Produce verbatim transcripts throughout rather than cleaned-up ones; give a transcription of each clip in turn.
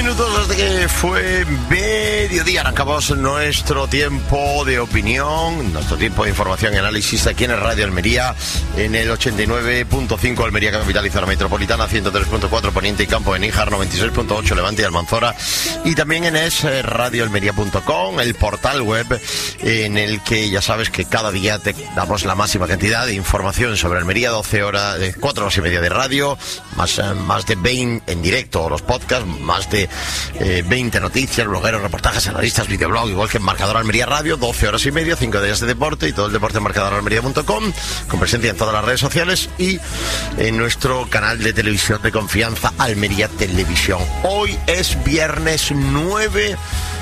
minutos desde que fue mediodía. Arrancamos nuestro tiempo de opinión, nuestro tiempo de información y análisis aquí en el Radio Almería, en el ochenta y nueve punto cinco Almería Capital y Zona Metropolitana, ciento tres punto cuatro Poniente y Campo de Níjar, noventa y seis punto ocho Levante y Almanzora, y también en es radio almería punto com, el portal web en el que ya sabes que cada día te damos la máxima cantidad de información sobre Almería, doce horas, de cuatro horas y media de radio, más, más de veinte en directo, los podcasts, más de eh, veinte noticias, blogueros, reportajes, analistas, videoblog, igual que en Marcador Almería Radio, doce horas y media, cinco días de deporte y todo el deporte en marcador almería punto com, con presencia en todas las redes sociales y en nuestro canal de televisión de confianza, Almería Televisión. Hoy es viernes nueve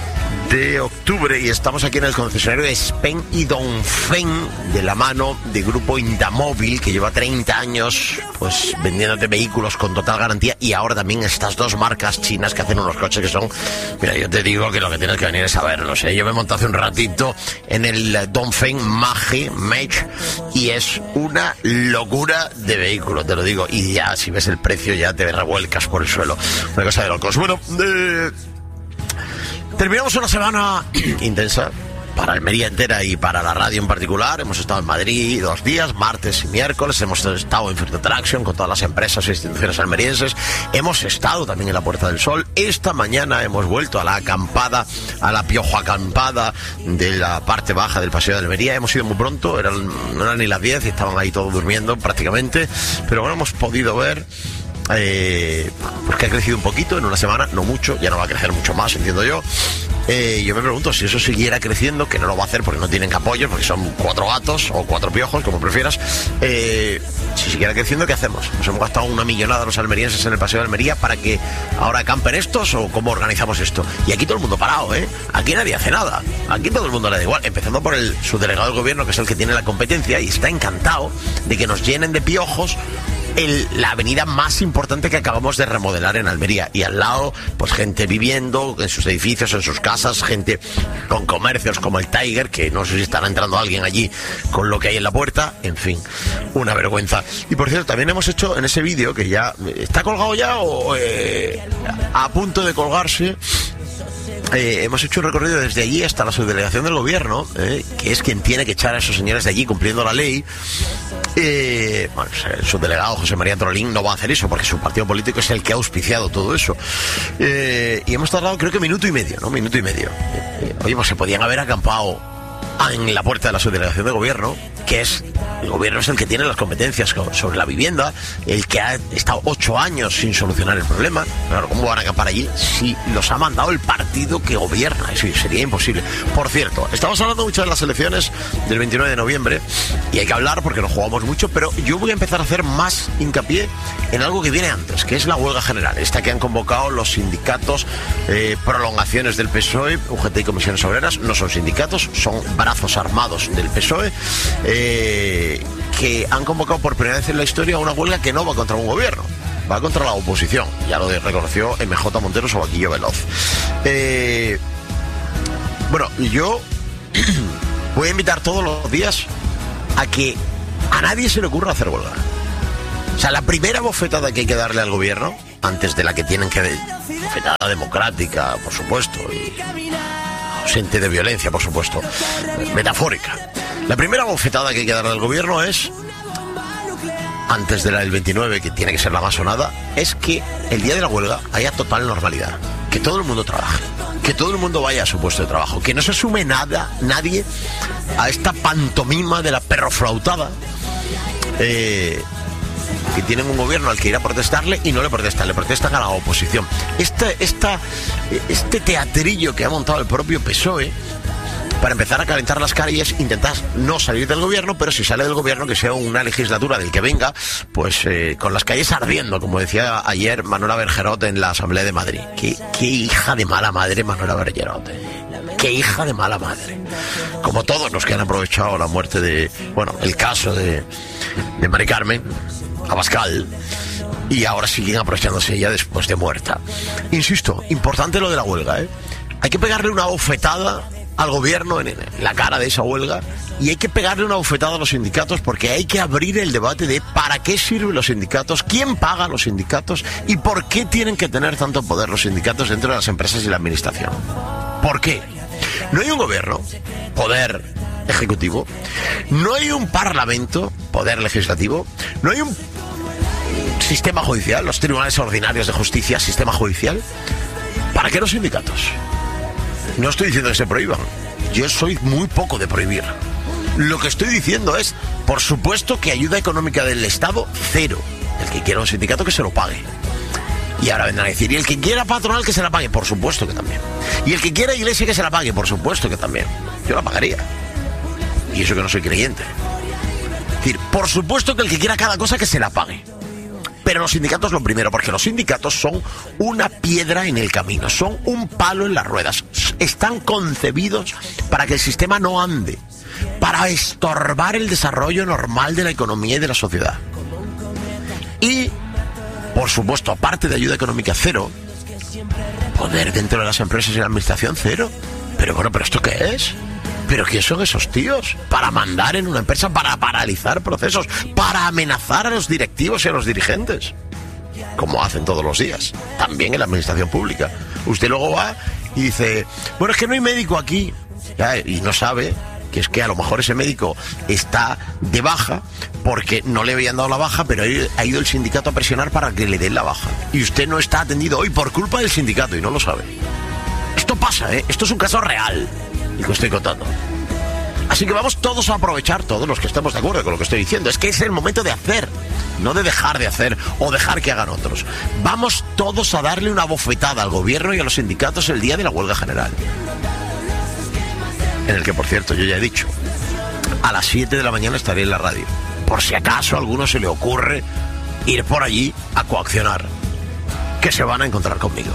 de octubre y estamos aquí en el concesionario de Spen y Dongfeng, de la mano de Grupo Indamóvil, que lleva treinta años pues vendiéndote vehículos con total garantía, y ahora también estas dos marcas chinas que hacen unos coches que son, mira, yo te digo que lo que tienes que venir es a verlos, ¿eh? Yo me monté hace un ratito en el Dongfeng Mage, Mage, y es una locura de vehículo, te lo digo, y ya si ves el precio ya te revuelcas por el suelo, una cosa de locos. Bueno, eh... terminamos una semana intensa para Almería entera y para la radio en particular. Hemos estado en Madrid dos días, martes y miércoles. Hemos estado en First Attraction con todas las empresas e instituciones almerienses. Hemos estado también en la Puerta del Sol. Esta mañana hemos vuelto a la acampada, a la piojo acampada de la parte baja del Paseo de Almería. Hemos ido muy pronto, eran, no eran ni las diez y estaban ahí todos durmiendo prácticamente. Pero bueno, hemos podido ver... Eh, porque ha crecido un poquito en una semana, no mucho, ya no va a crecer mucho más, entiendo yo. Eh, yo me pregunto si eso siguiera creciendo, que no lo va a hacer porque no tienen capollos, porque son cuatro gatos o cuatro piojos, como prefieras. Eh, si siguiera creciendo, ¿qué hacemos? ¿Nos hemos gastado una millonada los almerienses en el Paseo de Almería para que ahora acampen estos, o cómo organizamos esto? Y aquí todo el mundo parado, ¿eh? Aquí nadie hace nada. Aquí todo el mundo le da igual, empezando por el subdelegado del gobierno, que es el que tiene la competencia y está encantado de que nos llenen de piojos El, la avenida más importante que acabamos de remodelar en Almería, y al lado pues gente viviendo en sus edificios, en sus casas, gente con comercios como el Tiger, que no sé si estará entrando alguien allí con lo que hay en la puerta. En fin, una vergüenza. Y por cierto, también hemos hecho en ese vídeo, que ya está colgado ya o eh, a punto de colgarse, Eh, hemos hecho un recorrido desde allí hasta la subdelegación del gobierno, eh, que es quien tiene que echar a esos señores de allí cumpliendo la ley. Eh, bueno, el subdelegado José María Trolín no va a hacer eso porque su partido político es el que ha auspiciado todo eso. Eh, y hemos tardado creo que minuto y medio, ¿no? Minuto y medio. Eh, oye, pues se podían haber acampado en la puerta de la subdelegación de gobierno, que es, el gobierno es el que tiene las competencias sobre la vivienda, el que ha estado ocho años sin solucionar el problema. Claro, ¿cómo van a acampar allí si los ha mandado el partido que gobierna? Eso sería imposible. Por cierto, estamos hablando mucho de las elecciones del veintinueve de noviembre y hay que hablar porque nos jugamos mucho, pero yo voy a empezar a hacer más hincapié en algo que viene antes, que es la huelga general, esta que han convocado los sindicatos, eh, prolongaciones del P S O E, U G T y Comisiones Obreras. No son sindicatos, son brazos armados del P S O E, eh, que han convocado por primera vez en la historia una huelga que no va contra un gobierno, va contra la oposición. Ya lo reconoció M J Montero Sobaquillo Veloz. Eh, bueno, yo voy a invitar todos los días a que a nadie se le ocurra hacer huelga. O sea, la primera bofetada que hay que darle al gobierno, antes de la que tienen que... bofetada democrática, por supuesto, y ausente de violencia, por supuesto, metafórica. La primera bofetada que hay que darle al gobierno es, antes de la del veintinueve, que tiene que ser la más sonada, es que el día de la huelga haya total normalidad. Que todo el mundo trabaje, que todo el mundo vaya a su puesto de trabajo, que no se sume nada, nadie, a esta pantomima de la perroflautada, eh, que tienen un gobierno al que ir a protestarle y no le protestan, le protestan a la oposición. Este, esta, este teatrillo que ha montado el propio P S O E para empezar a calentar las calles, intentar no salir del gobierno, pero si sale del gobierno que sea una legislatura del que venga, pues eh, con las calles ardiendo, como decía ayer Manuela Bergerot en la Asamblea de Madrid. Qué, qué hija de mala madre Manuela Bergerot, eh. Qué hija de mala madre. Como todos los que han aprovechado la muerte de, bueno, el caso de, de Mari Carmen Abascal, y ahora siguen aprovechándose ella después de muerta. Insisto, importante lo de la huelga, ¿eh? Hay que pegarle una bofetada al gobierno en la cara de esa huelga y hay que pegarle una bofetada a los sindicatos porque hay que abrir el debate de para qué sirven los sindicatos, quién paga a los sindicatos y por qué tienen que tener tanto poder los sindicatos dentro de las empresas y la administración. ¿Por qué? No hay un gobierno, poder ejecutivo, no hay un parlamento, poder legislativo, no hay un sistema judicial, los tribunales ordinarios de justicia, sistema judicial. ¿Para qué los sindicatos? No estoy diciendo que se prohíban. Yo soy muy poco de prohibir. Lo que estoy diciendo es, por supuesto que ayuda económica del Estado, cero. El que quiera un sindicato que se lo pague. Y ahora vendrán a decir, y el que quiera patronal que se la pague, por supuesto que también. Y el que quiera iglesia que se la pague, por supuesto que también. Yo la pagaría. Y eso que no soy creyente. Es decir, por supuesto que el que quiera cada cosa que se la pague. Pero los sindicatos lo primero, porque los sindicatos son una piedra en el camino, son un palo en las ruedas. Están concebidos para que el sistema no ande, para estorbar el desarrollo normal de la economía y de la sociedad. Y, por supuesto, aparte de ayuda económica cero, poder dentro de las empresas y la administración cero. Pero bueno, ¿pero esto qué es? ¿Pero qué son esos tíos? Para mandar en una empresa, para paralizar procesos, para amenazar a los directivos y a los dirigentes. Como hacen todos los días, también en la administración pública. Usted luego va y dice, bueno, es que no hay médico aquí. Ya, y no sabe que es que a lo mejor ese médico está de baja porque no le habían dado la baja, pero ha ido el sindicato a presionar para que le den la baja. Y usted no está atendido hoy por culpa del sindicato y no lo sabe. Esto pasa, ¿eh? Esto es un caso real. Y que estoy contando. Así que vamos todos a aprovechar, todos los que estamos de acuerdo con lo que estoy diciendo. Es que es el momento de hacer, no de dejar de hacer o dejar que hagan otros. Vamos todos a darle una bofetada al gobierno y a los sindicatos el día de la huelga general. En el que, por cierto, yo ya he dicho, a las siete de la mañana estaré en la radio. Por si acaso a alguno se le ocurre ir por allí a coaccionar, que se van a encontrar conmigo.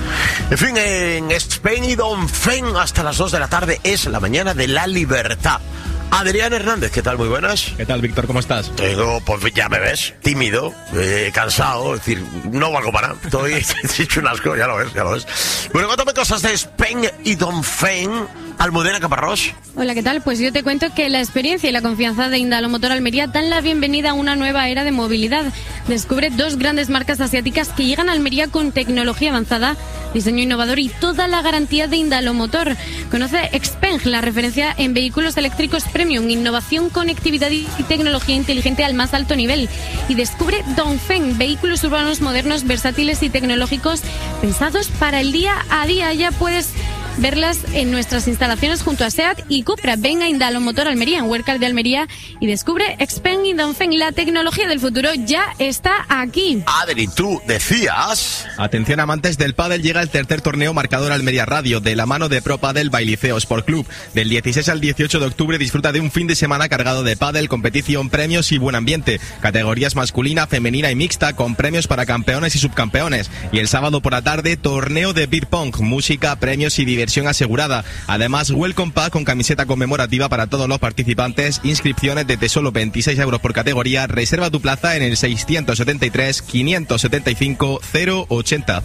En fin, en Spain y Don Fen hasta las dos de la tarde es la mañana de la libertad. Adrián Hernández, ¿qué tal? Muy buenas. ¿Qué tal, Víctor? ¿Cómo estás? Tengo, pues ya me ves, tímido, eh, cansado, es decir, no valgo para nada. Estoy hecho un asco, ya lo ves, ya lo ves. Bueno, cuéntame cosas de Spain y Don Fen. Almudena Caparrós. Hola, ¿qué tal? Pues yo te cuento que la experiencia y la confianza de Indalomotor Almería dan la bienvenida a una nueva era de movilidad. Descubre dos grandes marcas asiáticas que llegan a Almería con tecnología avanzada, diseño innovador y toda la garantía de Indalomotor. Conoce Xpeng, la referencia en vehículos eléctricos premium, innovación, conectividad y tecnología inteligente al más alto nivel. Y descubre Dongfeng, vehículos urbanos modernos, versátiles y tecnológicos pensados para el día a día. Ya puedes verlas en nuestras instalaciones junto a SEAT y Cupra. Venga a Indalomotor Almería, en Huércal de Almería, y descubre Xpeng y Dongfeng. La tecnología del futuro ya está aquí. Adri, tú decías... Atención, amantes del pádel, llega el tercer torneo Marcador Almería Radio, de la mano de Pro Padel Bailiceo Sport Club. Del dieciséis al dieciocho de octubre disfruta de un fin de semana cargado de pádel, competición, premios y buen ambiente. Categorías masculina, femenina y mixta, con premios para campeones y subcampeones. Y el sábado por la tarde, torneo de beer pong, música, premios y diversión asegurada. Además, welcome pack con camiseta conmemorativa para todos los participantes. Inscripciones desde solo veintiséis euros por categoría. Reserva tu plaza en el seiscientos setenta y tres, quinientos setenta y cinco, cero ochenta.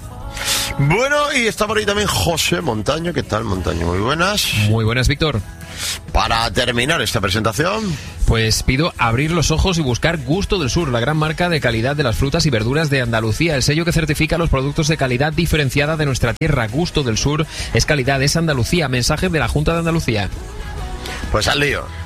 Bueno, y está por ahí también José Montaño. ¿Qué tal, Montaño? Muy buenas. Muy buenas, Víctor. Para terminar esta presentación, pues pido abrir los ojos y buscar Gusto del Sur, la gran marca de calidad de las frutas y verduras de Andalucía, el sello que certifica los productos de calidad diferenciada de nuestra tierra. Gusto del Sur es calidad, es Andalucía. Mensaje de la Junta de Andalucía. Pues al lío.